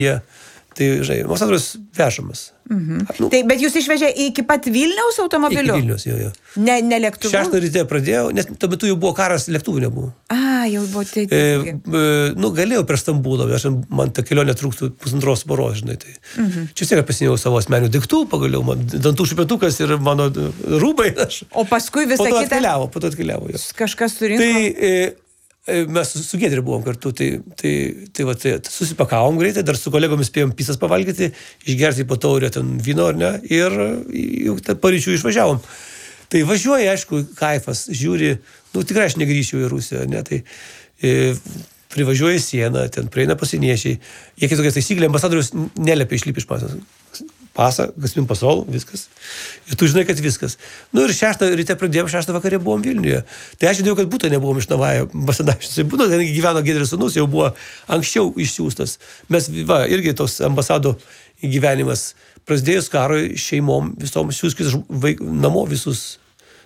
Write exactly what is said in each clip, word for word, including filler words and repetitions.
jie, tai, žinai, ambasadorius vežamas. Mhm. Nu, tai, bet jūs išvežė iki pat Vilniaus automobiliu? Iki Vilniaus, jo, jo. Ne, ne lėktuvu? Šeštą ryte pradėjau, nes tuo metu jau buvo karas, lėktuvų nebuvo. A, jau buvo tai. E, e, nu, galėjau per Stambulą, aš, man ta kelionė trūktų pusantros paros, žinai, tai. Mhm. Čia tiek pasinėjau savo asmenių daiktų, pagaliau man dantų šupetukas ir mano rūbai. Aš, o paskui visą kitą... Po to kitą... atkeliavo, po to atkeliavo. Jo. Kažkas surinko? Tai... E, mes su Giedre buvom kartu, tai, tai, tai, va, tai susipakavom greitai, dar su kolegomis spėjom pisas pavalgyti, išgerti po taurę ten vyno, ar ne, ir jau paryčių išvažiavom. Tai važiuoja, aišku, kaifas, žiūri, nu tikrai aš negrįšiu į Rusiją, ne, tai e, privažiuoja sieną, ten prieina pasieniečiai, jie kai tokia taisyklė, ambasadorius neliepia išlipti iš pasas. Pasą, gasmin pasol, viskas. Ir tu žinai, kad viskas. Nu ir šeštą ryte pradėjom, šeštą vakarė buvom Vilniuje. Tai aš žinau, kad būtų nebuvom iš Navajo ambasadavičius. Tai būtų, ten gyveno Giedrės sūnus, jau buvo anksčiau išsiųstas. Mes, va, irgi tos ambasado gyvenimas prasidėjus karui šeimom visom siūskis vaik, namo visus.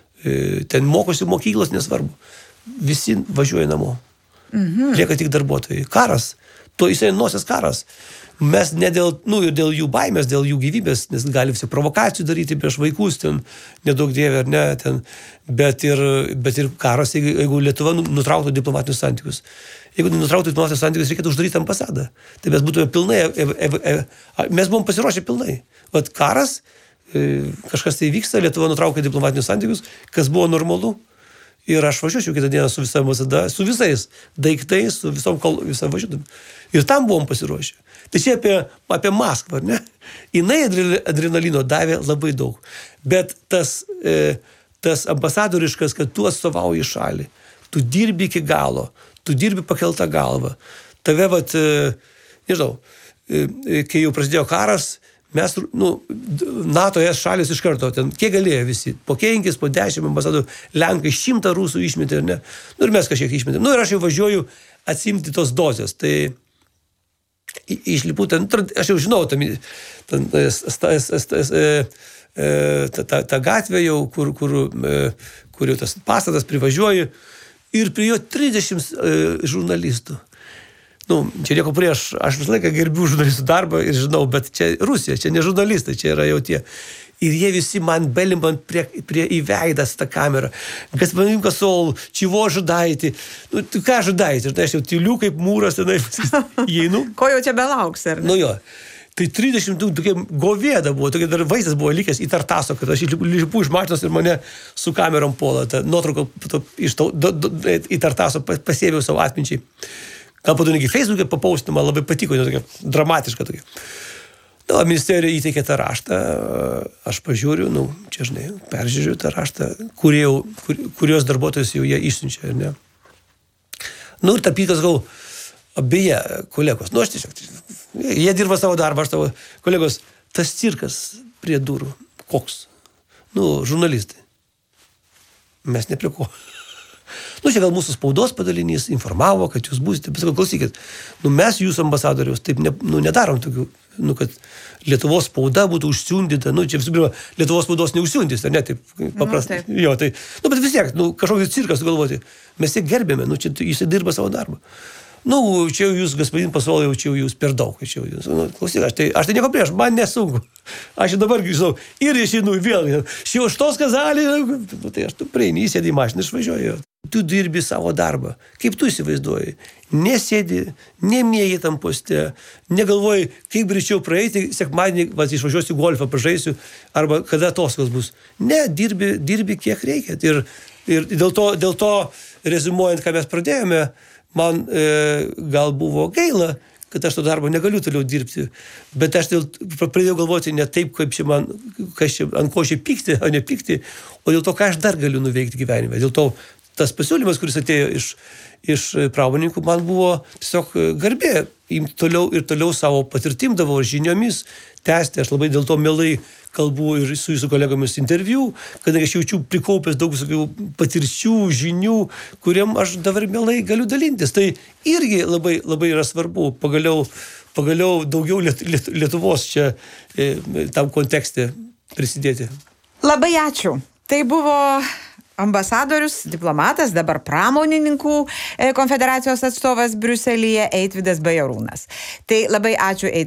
E, ten mokosi mokyklos, nesvarbu. Visi važiuoja namo. Mhm. Lieka tik darbuotojai. Karas. To jisai nosies karas. Mes ne dėl, nu, dėl jų baimės, dėl jų gyvybės, nes gali visi provokacijų daryti prieš vaikus, ten, nedaug dievė ar ne, ten, bet ir, bet ir karas, jeigu, jeigu Lietuva nutrauktų diplomatinius santykius. Jeigu nutrauktų diplomatinius santykius, reikėtų uždaryti ambasadą. Tai mes būtume pilnai, e, e, e, mes buvom pasiruošę pilnai. Vat karas, e, kažkas tai vyksta, Lietuva nutraukė diplomatinius santykius, kas buvo normalu. Ir aš važiuočiau kitą dieną su visa ambasada, su visais daiktais, su visom kol, visą važiuodami. Ir tam buvom pasiruošę. Tai čia apie, apie Maskvą, ne? Jinai adrenalino davė labai daug. Bet tas, e, tas ambasadoriškas, kad tu atstovauji šalį, tu dirbi iki galo, tu dirbi pakeltą galvą. Tave, vat, e, nežinau, e, kai jau prasidėjo karas, mes, nu, NATO es šalis iš karto, ten, kiek galėjo visi, po penkis, po dešimt ambasadų, Lenkai šimtą rusų išmetė, ar ne? Nu ir mes kažkiek išmetėm. Nu ir aš jau važiuoju atsimti tos dozės. Tai išlipu ten, aš jau žinau, tam, ten, tą, tą gatvę jau, kur, kur, kur jau tas pastatas privažiuoju ir prie jo trisdešimt žurnalistų. Nu, čia nieko prieš, aš visą laiką gerbiu žurnalistų darbą ir žinau, bet čia Rusija, čia ne žurnalistai, čia yra jau tie. Ir jie visi man belimbant prie, prie įveidas tą kamerą. Господин Косол, чего ожидаете? Nu, ką ожидаете? Ir tai aš jau tyliu kaip mūras tenai įeinu. Ko jau čia belauks, ar ne? Nu jo. Tai trisdešimt tokia govėda buvo, tokia dar vaizdas buvo likęs į Tartaso, kad aš lipu iš mašinos ir mane su kamerom puola. Ta nuotrauka iš to, do, do, į Tartaso pasėviau savo atminčiai. Gal po to negi Facebook'e papaustinau, man labai patiko, tokia dramatiška tokia. Na, ministerija įteikė tą raštą, aš pažiūriu, nu, čia žinai, peržiūriu tą raštą, kuriau, kur, kurios darbuotojus jau jie išsiunčia, ne? Nu, ir tapykas gal, beje, kolegos, nu, aš tiesiog, jie dirba savo darbą, aš savo, kolegos, tas cirkas prie durų, koks? Nu, žurnalistai. Mes ne prie ko. Nu, čia gal mūsų spaudos padalinys informavo, kad jūs būsite, bet klausykit, nu, mes jūsų ambasadoriaus taip ne, nu, nedarom tokių, nu, kad Lietuvos spauda būtų užsiundyta, nu, čia visų pirma, Lietuvos spaudos neužsiundys, ar ne, taip paprastai. Nu, jo, tai, nu, bet vis tiek, nu, kažkokį cirką sugalvoti, mes tiek gerbėme, nu, čia jisai dirba savo darbą. Nu, čia jau jūs, господин посол, jau čia jau jūs per daug, čia jau jūs, nu, klausyk, aš tai, aš tai nieko prieš, man nesunku. Aš dabar grįžau ir išeinu vėl, čia už to skazalį, nu, tai aš tu prieini, įsėdi į mašiną, išvažiuoju. Tu dirbi savo darbą. Kaip tu įsivaizduoji? Nesėdi, nemėji tam poste, negalvoji, kaip greičiau praeiti, sekmadienį, vas, išvažiuosiu golfą, pažaisiu, arba kada atostogos bus. Ne, dirbi, dirbi kiek reikia. Ir, ir dėl to, dėl to, reziumuojant, ką mes pradėjome, man e, gal buvo gaila, kad aš to darbo negaliu toliau dirbti, bet aš dėl, pradėjau galvoti ne taip, kaip čia man, kas čia, ant ko čia pykti, o ne pykti, o dėl to, ką aš dar galiu nuveikti gyvenime. Dėl to tas pasiūlymas, kuris atėjo iš, iš pramonininkų, man buvo tiesiog garbė imti toliau ir toliau savo patirtimdavo žiniomis tęsti. Aš labai dėl to mielai kalbu ir su jūsų kolegomis interviu, kadangi aš jaučiu prikaupęs daug visokių patirčių, žinių, kuriam aš dabar mielai galiu dalintis. Tai irgi labai, labai yra svarbu pagaliau, pagaliau daugiau Liet, Liet, Lietuvos čia e, tam kontekste prisidėti. Labai ačiū. Tai buvo ambasadorius, diplomatas, dabar pramonininkų konfederacijos atstovas Briuselyje Eitvydas Bajarūnas. Tai labai ačiū Eitvydas.